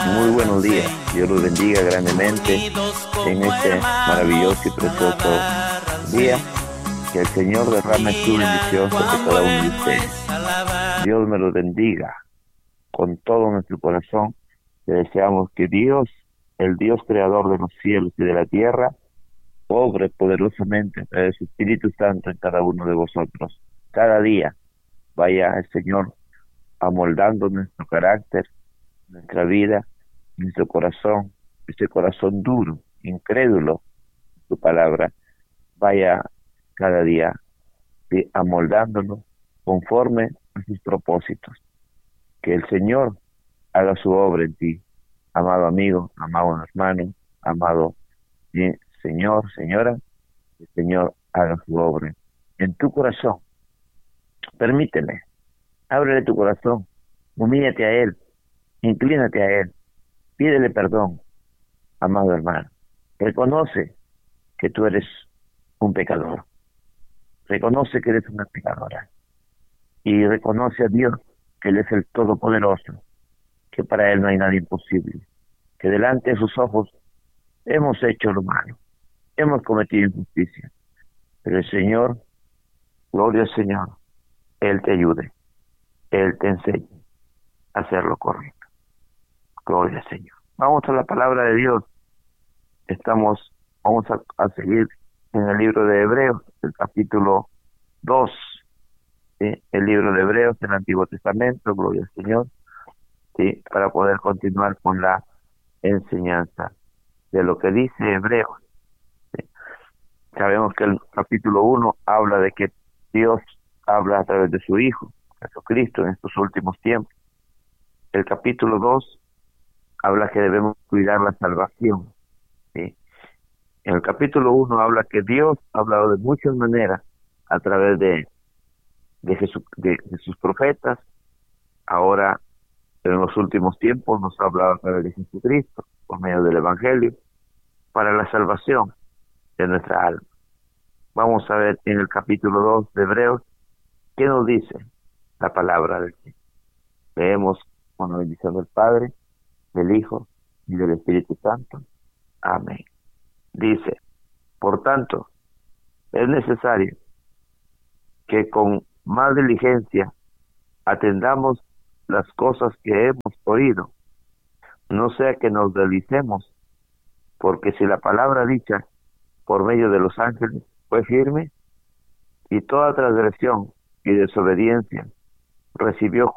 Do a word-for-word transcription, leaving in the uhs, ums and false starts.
Muy buenos días. Dios los bendiga grandemente en este maravilloso y precioso día. Que el Señor derrame su bendición sobre cada uno de ustedes. Dios me los bendiga con todo nuestro corazón. Le deseamos que Dios, el Dios creador de los cielos y de la tierra, obre poderosamente a través de su Espíritu Santo en cada uno de vosotros. Cada día vaya el Señor amoldando nuestro carácter, nuestra vida, nuestro corazón, ese corazón duro, incrédulo, su palabra, vaya cada día sí, amoldándonos conforme a sus propósitos. Que el Señor haga su obra en ti, amado amigo, amado hermano, amado sí, Señor, señora, el Señor haga su obra en tu corazón. Permítele, ábrele tu corazón, humíllate a Él, inclínate a Él, pídele perdón, amado hermano. Reconoce que tú eres un pecador. Reconoce que eres una pecadora. Y reconoce a Dios que Él es el Todopoderoso, que para Él no hay nada imposible. Que delante de sus ojos hemos hecho lo malo, hemos cometido injusticia. Pero el Señor, gloria al Señor, Él te ayude, Él te enseñe a hacer lo correcto. Gloria al Señor. Vamos a la palabra de Dios. Estamos, vamos a, a seguir en el libro de Hebreos, el capítulo dos, ¿sí? El libro de Hebreos del Antiguo Testamento, gloria al Señor, ¿sí? Para poder continuar con la enseñanza de lo que dice Hebreos. ¿Sí? Sabemos que el capítulo uno habla de que Dios habla a través de su Hijo, Jesucristo, en estos últimos tiempos. El capítulo dos habla que debemos cuidar la salvación, ¿sí? En el capítulo uno habla que Dios ha hablado de muchas maneras a través de, de, Jesús, de, de sus profetas. Ahora, en los últimos tiempos, nos ha hablado a través de Jesucristo, por medio del Evangelio, para la salvación de nuestra alma. Vamos a ver en el capítulo dos de Hebreos, ¿qué nos dice la palabra del Señor? Leemos con la bendición del Padre, del Hijo y del Espíritu Santo. Amén. Dice, por tanto, es necesario que con más diligencia atendamos las cosas que hemos oído, no sea que nos deslicemos, porque si la palabra dicha por medio de los ángeles fue firme, y toda transgresión y desobediencia recibió